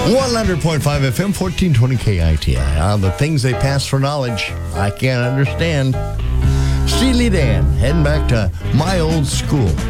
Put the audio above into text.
100.5 FM, 1420 KITI. The things they pass for knowledge, I can't understand. Steely Dan, heading back to my old school.